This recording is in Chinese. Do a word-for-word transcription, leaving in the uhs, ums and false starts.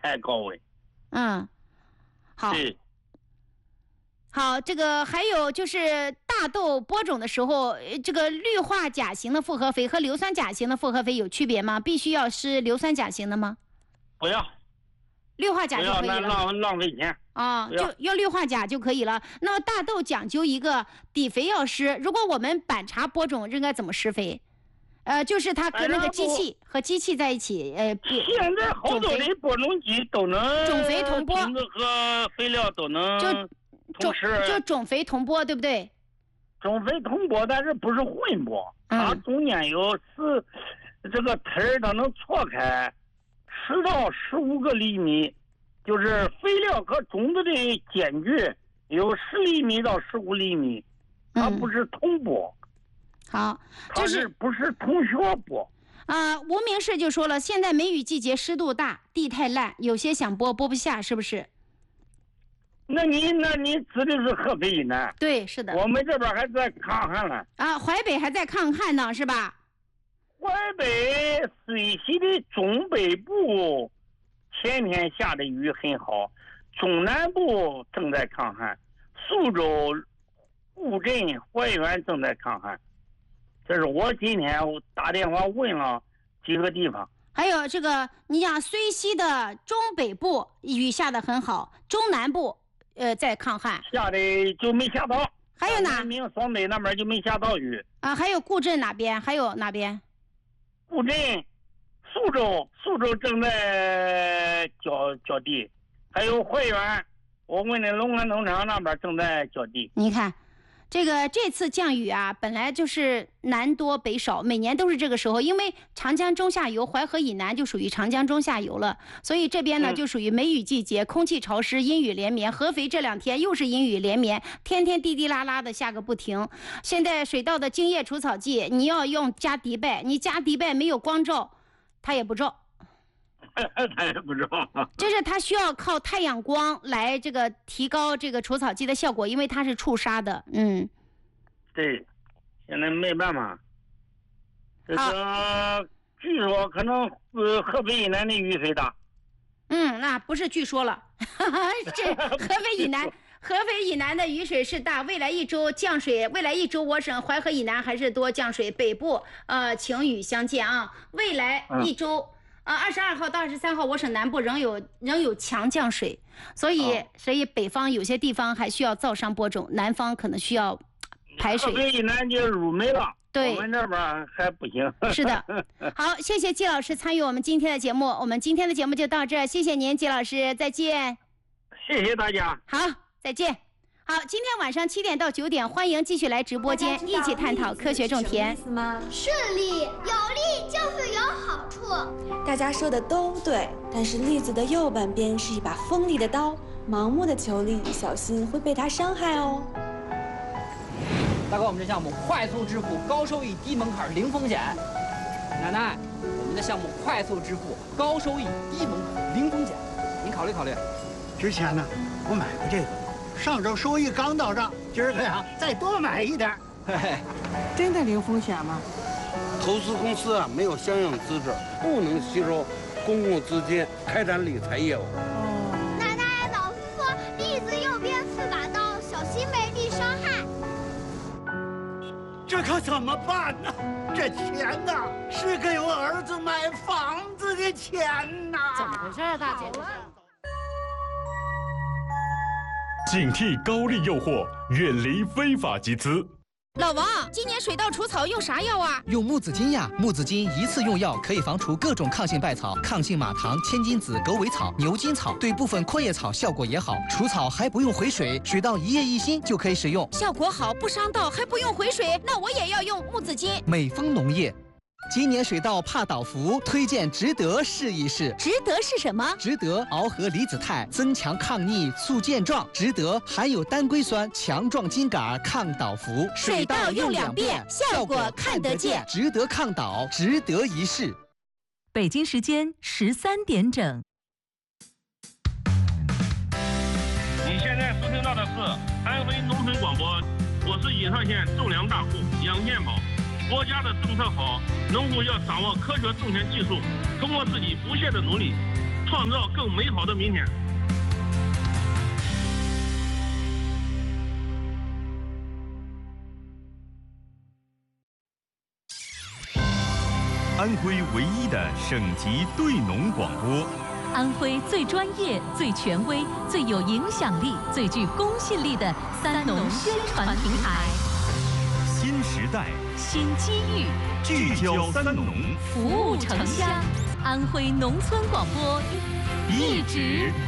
太高温。 嗯，好。 对。 好，这个还有就是大豆播种的时候，这个氯化钾型的复合肥和硫酸钾型的复合肥有区别吗？必须要施硫酸钾型的吗？ 不要， 氯化钾就可以了。 不要，浪浪费钱啊，就要氯化钾就可以了。那大豆讲究一个底肥要施，如果我们板茬播种，应该怎么施肥？呃，就是它跟那个机器和机器在一起，呃， 现在好多的播种机都能种肥同播， 种子和肥料都能就同时就种肥同播，对不对？ 种肥同播，但是不是混播， 嗯、 它中间有四这个藤儿它能错开十到十五个厘米，就是肥料和种子的间距有十厘米到十五厘米，它不是同播。 嗯好， 就是、是不是同学播啊、呃？无名氏就说了，现在梅雨季节湿度大，地太烂，有些想播播不下，是不是？ 那你那你指的是合肥以南？ 对，是的。 我们这边还在抗旱了啊，淮北还在抗旱呢，是吧？ 淮北水西的中北部前天下的雨很好，中南部正在抗旱，苏州、乌镇、怀远正在抗旱。这是我今天打电话问了几个地方， 还有这个，你讲睢溪的中北部雨下的很好，中南部呃在抗旱， 下的就没下到。 还有哪？ 南明双北那边就没下到雨啊。还有固镇哪边？还有哪边？ 固镇、苏州，苏州正在浇浇地，还有怀远，我问的龙安农场那边正在浇地。 你看。这个这次降雨啊，本来就是南多北少，每年都是这个时候，因为长江中下游，淮河以南就属于长江中下游了，所以这边呢就属于梅雨季节，空气潮湿，阴雨连绵。合肥这两天又是阴雨连绵，天天滴滴啦啦的下个不停。现在水稻的茎叶除草剂，你要用加迪拜，你加迪拜没有光照，它也不照。 他也不知道， 就是它需要靠太阳光来这个提高这个除草剂的效果，因为它是触杀的。嗯， 对，现在没办法。这个据说可能呃合肥以南的雨水大。 嗯，那不是据说了，这合肥以南，合肥以南的雨水是大。未来一周降水，未来一周我省淮河以南还是多降水，北部呃晴雨相间啊。未来一周。嗯啊，二十二号到二十三号，我省南部仍有仍有强降水，所以、哦、所以北方有些地方还需要造商播种，南方可能需要排水。 河北以南就入梅了， 对， 我们这边还不行。 是的，好，谢谢季老师参与我们今天的节目，我们今天的节目就到这儿，谢谢您，季老师，再见。 谢谢大家。 好，再见。好，今天晚上七点到九点，欢迎继续来直播间一起探讨科学种田。 顺利有力就是有好处。 大家说的都对，但是栗子的右半边是一把锋利的刀，盲目的求利，小心会被它伤害哦。 大哥，我们这项目快速致富，高收益，低门槛，零风险。奶奶，我们的项目快速致富，高收益，低门槛，零风险，您考虑考虑。 之前呢，我买过这个。上周收益刚到账，今儿个呀再多买一点。 嘿嘿， 真的零风险吗？ 投资公司啊没有相应资质，不能吸收公共资金开展理财业务。 哦，奶奶老师说栗子右边是把刀，小心被利伤害。 这可怎么办呢？这钱呐是给我儿子买房子的钱呐！ 怎么回事啊，大姐？ 警惕高利诱惑，远离非法集资。 老王，今年水稻除草用啥药啊？ 用木子金呀！木子金一次用药可以防除各种抗性败草，抗性马唐、千金子、狗尾草、牛筋草，对部分阔叶草效果也好。除草还不用回水，水稻一叶一心就可以使用， 效果好，不伤稻，还不用回水。那我也要用木子金。 美丰农业。今年水稻怕倒伏，推荐值得试一试。 值得是什么？ 值得螯合离子肽，增强抗逆，促健壮。值得含有单硅酸，强壮茎秆，抗倒伏。 水稻用两遍，效果看得见。 值得抗倒，值得一试。 北京时间十三点整。 你现在收听到的是安徽农村广播，我是颍上县种粮大户杨建宝。国家的政策好，农户要掌握科学种田技术，通过自己不懈的努力， 创造更美好的明天。 安徽唯一的省级对农广播， 安徽最专业、最权威、最有影响力、最具公信力的三农宣传平台。 新时代， 新机遇， 聚焦三农， 服务城乡。安徽农村广播， 一直